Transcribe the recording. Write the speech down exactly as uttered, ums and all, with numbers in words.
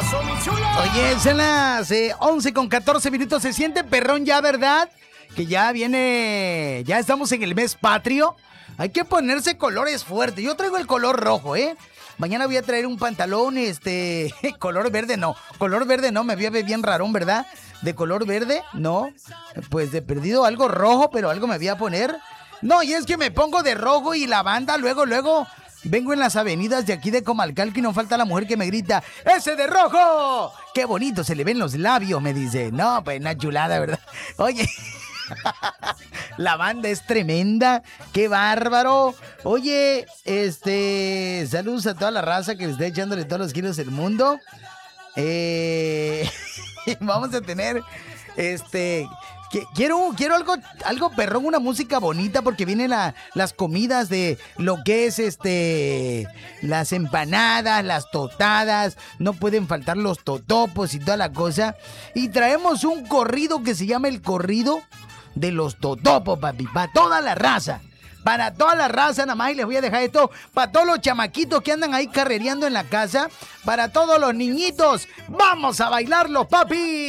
Oye, son las eh, once con catorce minutos. Se siente perrón ya, ¿verdad? Que ya viene, ya estamos en el mes patrio. Hay que ponerse colores fuertes. Yo traigo el color rojo, ¿eh? Mañana voy a traer un pantalón, este, color verde no. Color verde no, me voy a ver bien rarón, ¿verdad? De color verde, no. Pues de perdido algo rojo, pero algo me voy a poner. No, y es que me pongo de rojo y la banda luego, luego... Vengo en las avenidas de aquí de Comalcalco y no falta la mujer que me grita, ¡ese de rojo! ¡Qué bonito se le ven los labios! Me dice. No, pues una chulada, ¿verdad? Oye, la banda es tremenda. ¡Qué bárbaro! Oye, este... saludos a toda la raza que le está echándole todos los kilos del mundo. Eh... Vamos a tener... Este... Quiero, quiero algo, algo perrón, una música bonita, porque vienen la, las comidas de lo que es este las empanadas, las totadas, no pueden faltar los totopos y toda la cosa. Y traemos un corrido que se llama el corrido de los totopos, papi, para toda la raza. Para toda la raza, nada más, y les voy a dejar esto. Para todos los chamaquitos que andan ahí carrereando en la casa. Para todos los niñitos. ¡Vamos a bailarlos, papi!